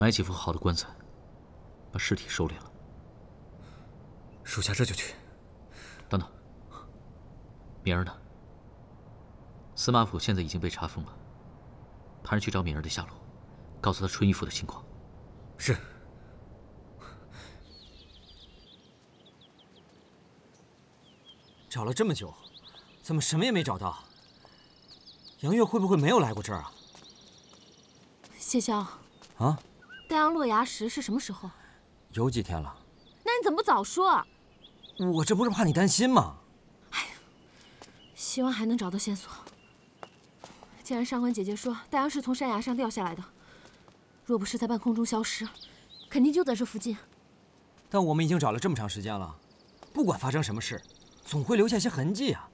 买几副好的棺材，把尸体收敛了。 属下这就去。 等等，敏儿呢？司马府现在已经被查封了，派人去找敏儿的下落，告诉她春衣府的情况。 是。找了这么久，怎么什么也没找到？杨月会不会没有来过这儿啊？ 谢萧。 啊？ 丹阳落崖石是什么时候？ 有几天了。 那你怎么不早说啊？ 我这不是怕你担心吗？ 哎，希望还能找到线索。既然上官姐姐说丹阳是从山崖上掉下来的，若不是在半空中消失，肯定就在这附近。 但我们已经找了这么长时间了，不管发生什么事，总会留下些痕迹啊。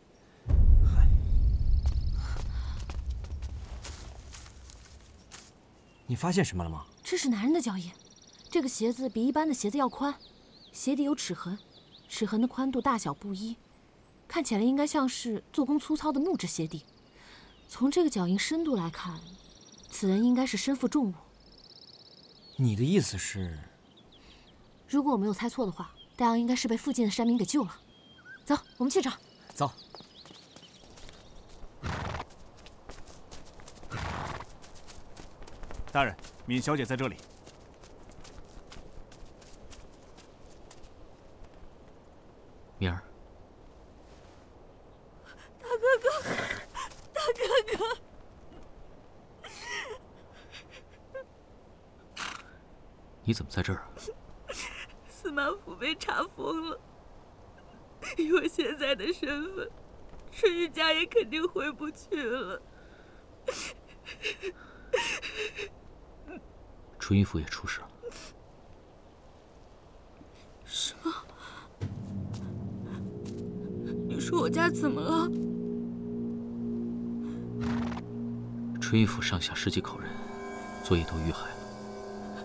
你发现什么了吗？ 这是男人的脚印，这个鞋子比一般的鞋子要宽，鞋底有齿痕，齿痕的宽度大小不一，看起来应该像是做工粗糙的木质鞋底。从这个脚印深度来看，此人应该是身负重物。 你的意思是？ 如果我没有猜错的话，戴阳应该是被附近的山民给救了。走，我们去找。 走。 大人，闵小姐在这里。 敏儿， 大哥哥，大哥哥， 你怎么在这儿啊？ 司马府被查封了，以我现在的身份，春雨家也肯定回不去了。 春衣府也出事了。 什么？你说我家怎么了？ 春衣府上下10几口人，昨夜都遇害了。